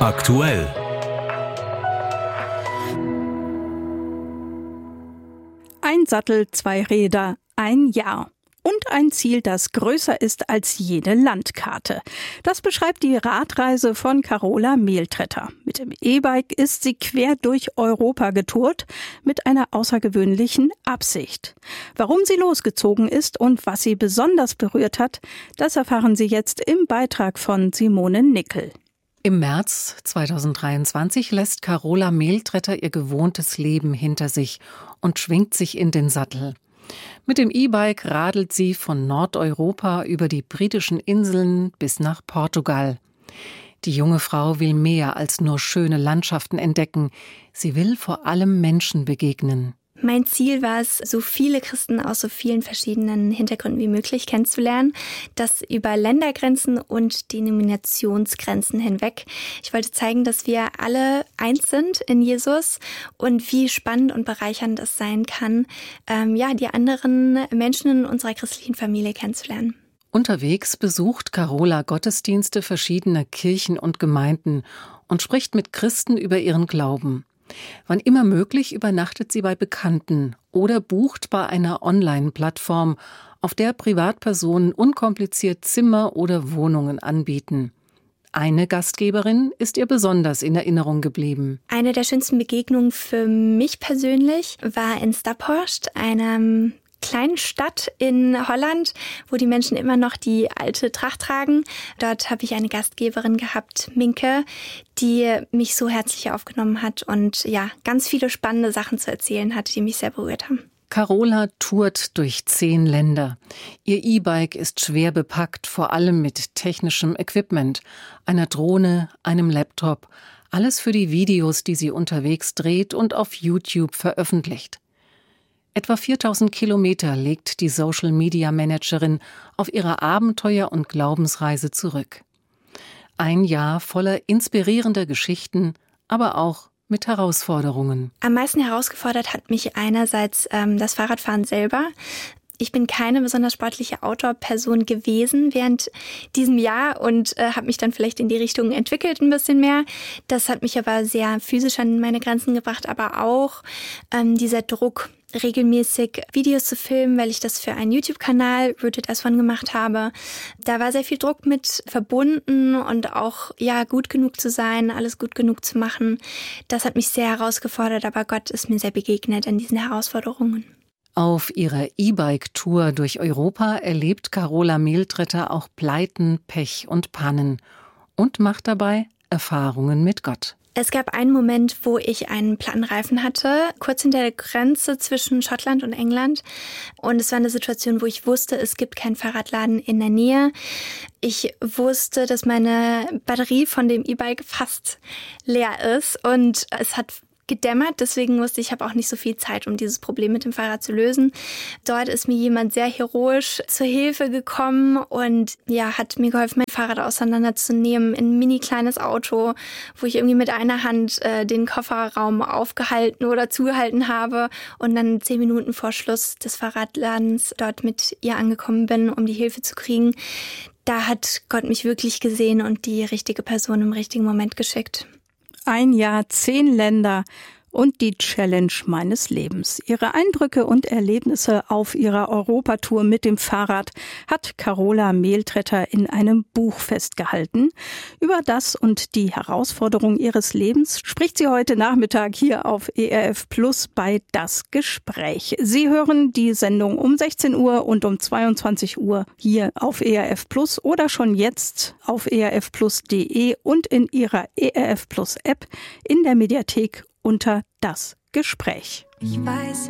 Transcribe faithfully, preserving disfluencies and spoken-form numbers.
Aktuell. Ein Sattel, zwei Räder, ein Jahr. Und ein Ziel, das größer ist als jede Landkarte. Das beschreibt die Radreise von Carola Mehltretter. Mit dem E-Bike ist sie quer durch Europa getourt, mit einer außergewöhnlichen Absicht. Warum sie losgezogen ist und was sie besonders berührt hat, das erfahren Sie jetzt im Beitrag von Simone Nickel. Im März zweitausenddreiundzwanzig lässt Carola Mehltretter ihr gewohntes Leben hinter sich und schwingt sich in den Sattel. Mit dem E-Bike radelt sie von Nordeuropa über die britischen Inseln bis nach Portugal. Die junge Frau will mehr als nur schöne Landschaften entdecken. Sie will vor allem Menschen begegnen. Mein Ziel war es, so viele Christen aus so vielen verschiedenen Hintergründen wie möglich kennenzulernen, das über Ländergrenzen und Denominationsgrenzen hinweg. Ich wollte zeigen, dass wir alle eins sind in Jesus und wie spannend und bereichernd es sein kann, ähm, ja, die anderen Menschen in unserer christlichen Familie kennenzulernen. Unterwegs besucht Carola Gottesdienste verschiedener Kirchen und Gemeinden und spricht mit Christen über ihren Glauben. Wann immer möglich übernachtet sie bei Bekannten oder bucht bei einer Online-Plattform, auf der Privatpersonen unkompliziert Zimmer oder Wohnungen anbieten. Eine Gastgeberin ist ihr besonders in Erinnerung geblieben. Eine der schönsten Begegnungen für mich persönlich war in Staphorst, einem kleinen Stadt in Holland, wo die Menschen immer noch die alte Tracht tragen. Dort habe ich eine Gastgeberin gehabt, Minke, die mich so herzlich aufgenommen hat und ja, ganz viele spannende Sachen zu erzählen hatte, die mich sehr berührt haben. Carola tourt durch zehn Länder. Ihr E-Bike ist schwer bepackt, vor allem mit technischem Equipment, einer Drohne, einem Laptop, alles für die Videos, die sie unterwegs dreht und auf YouTube veröffentlicht. Etwa viertausend Kilometer legt die Social-Media-Managerin auf ihrer Abenteuer- und Glaubensreise zurück. Ein Jahr voller inspirierender Geschichten, aber auch mit Herausforderungen. Am meisten herausgefordert hat mich einerseits ähm, das Fahrradfahren selber. Ich bin keine besonders sportliche Outdoor-Person gewesen während diesem Jahr und äh, habe mich dann vielleicht in die Richtung entwickelt ein bisschen mehr. Das hat mich aber sehr physisch an meine Grenzen gebracht, aber auch ähm, dieser Druck, regelmäßig Videos zu filmen, weil ich das für einen YouTube-Kanal Rooted as One gemacht habe. Da war sehr viel Druck mit verbunden und auch ja gut genug zu sein, alles gut genug zu machen. Das hat mich sehr herausgefordert, aber Gott ist mir sehr begegnet in diesen Herausforderungen. Auf ihrer E-Bike-Tour durch Europa erlebt Carola Mehltretter auch Pleiten, Pech und Pannen und macht dabei Erfahrungen mit Gott. Es gab einen Moment, wo ich einen platten Reifen hatte, kurz hinter der Grenze zwischen Schottland und England. Und es war eine Situation, wo ich wusste, es gibt keinen Fahrradladen in der Nähe. Ich wusste, dass meine Batterie von dem E-Bike fast leer ist und es hat gedämmert, deswegen wusste ich, ich habe auch nicht so viel Zeit, um dieses Problem mit dem Fahrrad zu lösen. Dort ist mir jemand sehr heroisch zur Hilfe gekommen und ja, hat mir geholfen, mein Fahrrad auseinanderzunehmen in ein mini kleines Auto, wo ich irgendwie mit einer Hand äh, den Kofferraum aufgehalten oder zugehalten habe und dann zehn Minuten vor Schluss des Fahrradladens dort mit ihr angekommen bin, um die Hilfe zu kriegen. Da hat Gott mich wirklich gesehen und die richtige Person im richtigen Moment geschickt. Ein Jahr, zehn Länder und die Challenge meines Lebens. Ihre Eindrücke und Erlebnisse auf ihrer Europatour mit dem Fahrrad hat Carola Mehltretter in einem Buch festgehalten. Über das und die Herausforderung ihres Lebens spricht sie heute Nachmittag hier auf E R F Plus bei Das Gespräch. Sie hören die Sendung um sechzehn Uhr und um zweiundzwanzig Uhr hier auf E R F Plus oder schon jetzt auf e r f plus punkt de und in ihrer E R F Plus App in der Mediathek unter Das Gespräch. Ich weiß,